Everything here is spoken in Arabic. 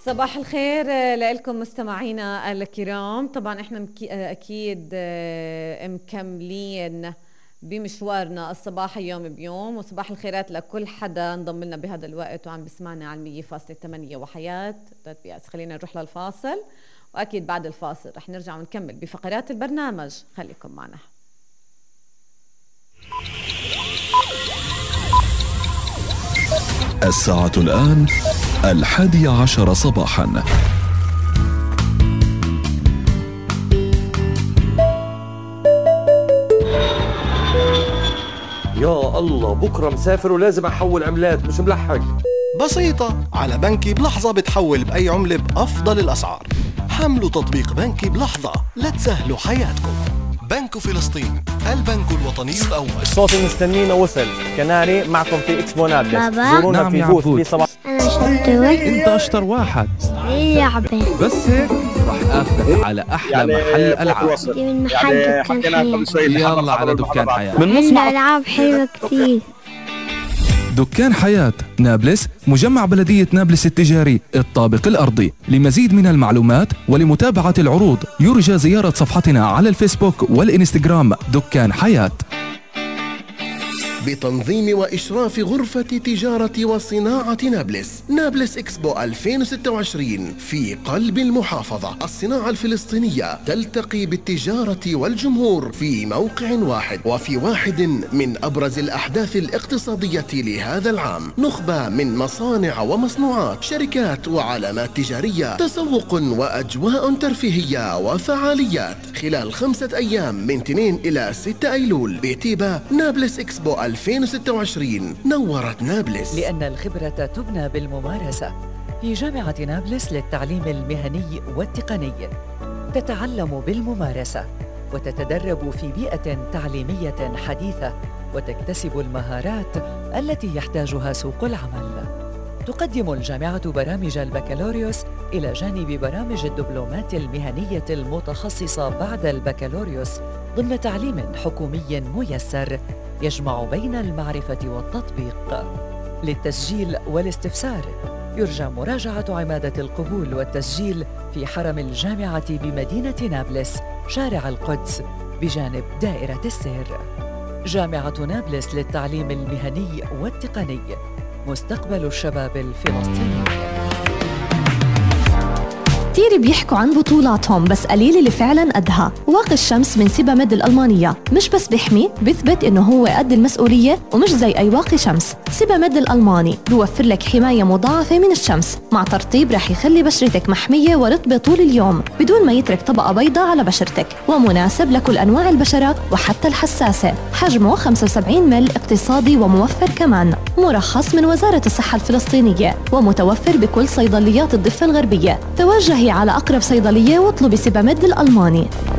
صباح الخير لكم مستمعينا الكرام. طبعا احنا اكيد مكملين بمشوارنا الصباحي يوم بيوم، وصباح الخيرات لكل حدا انضم لنا بهذا الوقت وعم بسمعنا على 100.8 وحياة بس. خلينا نروح للفاصل، واكيد بعد الفاصل رح نرجع ونكمل بفقرات البرنامج. خليكم معنا. الساعة الآن 11 صباحا. يا الله، بكرة مسافر ولازم أحول عملات، مش ملحق. بسيطة، على بنكي بلحظة بتحول بأي عملة بأفضل الأسعار. حملوا تطبيق بنكي بلحظة لتسهلوا حياتكم. بنك فلسطين، البنك الوطني الأول. الصوت المستنينا وصل. كناري معكم في إكسبو نابلس. بابا نعم في بوث في صباح. أنا شطوة. أنت أشطر واحد. لعبة. بس هيك راح آخذك على أحلى محل ألعاب. من محل دكان حياة. يلا على دكان حياة. عنده ألعاب حلوة كتير. دكان حياة نابلس، مجمع بلدية نابلس التجاري الطابق الأرضي. لمزيد من المعلومات ولمتابعة العروض يرجى زيارة صفحتنا على الفيسبوك والإنستغرام دكان حياة. بتنظيم وإشراف غرفة تجارة وصناعة نابلس. نابلس إكسبو 2026 في قلب المحافظة. الصناعة الفلسطينية تلتقي بالتجارة والجمهور في موقع واحد، وفي واحد من أبرز الأحداث الاقتصادية لهذا العام. نخبة من مصانع ومصنوعات، شركات وعلامات تجارية، تسوق وأجواء ترفيهية وفعاليات خلال 5 أيام من 2 إلى 6 أيلول بتيبا. نابلس إكسبو 2026 نورت نابلس. لأن الخبرة تبنى بالممارسة. في جامعة نابلس للتعليم المهني والتقني تتعلم بالممارسة وتتدرب في بيئة تعليمية حديثة وتكتسب المهارات التي يحتاجها سوق العمل. تقدم الجامعة برامج البكالوريوس إلى جانب برامج الدبلومات المهنية المتخصصة بعد البكالوريوس ضمن تعليم حكومي ميسر يجمع بين المعرفة والتطبيق. للتسجيل والاستفسار يرجى مراجعة عمادة القبول والتسجيل في حرم الجامعة بمدينة نابلس، شارع القدس بجانب دائرة السير. جامعة نابلس للتعليم المهني والتقني، مستقبل الشباب الفلسطيني. كتير بيحكوا عن بطولاتهم بس قليل اللي فعلا قدها. واقي الشمس من سيباميد الألمانية مش بس بيحمي، بيثبت إنه هو قد المسؤولية ومش زي أي واقي شمس. سيباميد الألماني بيوفر لك حماية مضاعفة من الشمس مع ترطيب رح يخلي بشرتك محمية ورطبة طول اليوم بدون ما يترك طبقة بيضاء على بشرتك، ومناسب لكل أنواع البشرة وحتى الحساسة. حجمه 75 مل، اقتصادي وموفر كمان. مرخص من وزارة الصحة الفلسطينية ومتوفر بكل صيدليات الضفة الغربية. توجهي على أقرب صيدلية واطلبي سيباميد الألماني.